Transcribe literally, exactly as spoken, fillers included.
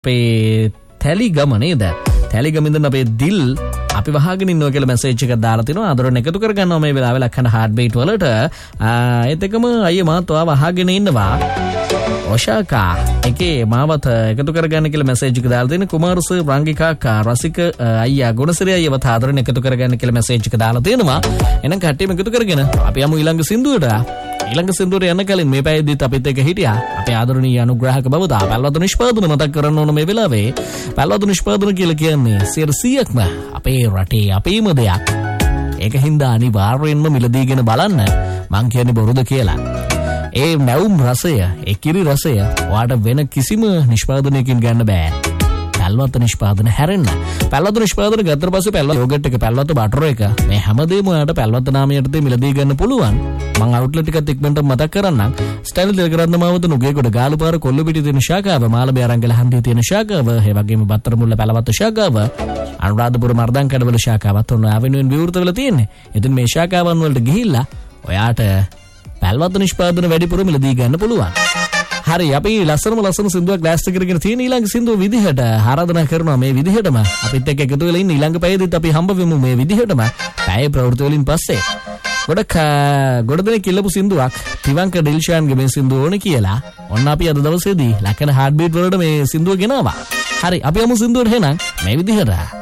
අපේ තැලිගම නේද? තැලිගම ඉඳන් අපේ දිල් අපි වහගෙන ඉන්නවා කියලා මැසේජ් එකක් දාලා තිනවා. ආදරෙන් එකතු කරගන්නවා මේ වෙලාවේ ලක්කන හાર્ට් බීට් වලට. ඒත් එකම අයියේ මාත් ඔයාව වහගෙන ඉන්නවා. ඔෂාකා එකේ මාවත එකතු කරගන්න කියලා මැසේජ් එක දාලා තියෙන. කුමාරස රංගිකා රසික අයියා ගුණසිරි අයියව ආදරෙන් එකතු කරගන්න කියලා මැසේජ් එක දාලා තියෙනවා. එහෙනම් කට්ටියම එකතු කරගෙන අපි යමු ඊළඟ සින්දුවට. ඊළඟ සින්දුවට යන්න කලින් මේ පැයේදීත් අපිත් එක්ක හිටියා අපේ ආදරණීය අනුග්‍රහක බබදා පැල්වතු නිෂ්පාදන මතක් කරන්න ඕන මේ වෙලාවේ. පැල්වතු නිෂ්පාදන කියලා කියන්නේ සියයක්ම අපේ රටේ අපේම දෙයක්. ඒක හින්දා අනිවාර්යෙන්ම මිලදීගෙන බලන්න. මං කියන්නේ බොරුද කියලා. ඒ නැවුම් රසය, ඒ කිරි රසය ඔයාට වෙන කිසිම නිෂ්පාදනයකින් ගන්න බෑ. පැල්වතු නිෂ්පාදන හැරෙන්න. පැල්වතු නිෂ්පාදන ගත්තට පස්සේ පැල්වතු යෝගට් එක, පැල්වතු බටර් එක මේ හැමදේම ඔයාට පැල්වතු නාමයට මිලදී ගන්න පුළුවන්. මම අවුට්ලට් එකත් ඉක්මනට මතක් කරන්නම්. ස්ටයිල් දෙලගරන්න මාවත නුගේගොඩ ගාලුපාර කොල්ලපිටිය තියෙන ශාඛාව, මාළඹේ අරංගල හන්දියේ තියෙන ශාඛාව, ඒ වගේම බත්තරමුල්ල පැලවතු ශාඛාව, අනුරාධපුර මර්දන් කඩවල ශාඛාවත් ඔන්න ආවෙනුවෙන් විවෘත වෙලා තියෙන්නේ. ඉතින් මේ ශාඛාවන් වලට ගිහිල්ලා ඔයාට පැල්වතු නිෂ්පාදන වැඩිපුර මිලදී ගන්න පුළුවන්. හරි, අපි ලස්සනම ලස්සන සින්දුවක් ලාස්ට් කරගෙන තියෙන ඊළඟ සින්දුව විදිහට ආරාධනා කරනවා මේ විදිහටම අපිත් එක්ක එකතු වෙලා ඉන්න ඊළඟ පැයේදීත් අපි හම්බ වෙමු මේ විදිහටම. පැය ප්‍රවෘත්ති වලින් පස්සේ ගොඩක් ගොඩ දෙනෙක් කිල්ලපු සින්දුවක් තිවංක ඩිල්ෂාන්ගේ මේ සින්දුව ඕනේ කියලා. ඔන්න අපි අද දවසේදී ලක්කන හાર્ට් බීට් වලට මේ සින්දුව ගෙනාවා. හරි, අපි යමු සින්දුවට එහෙනම් මේ විදිහට.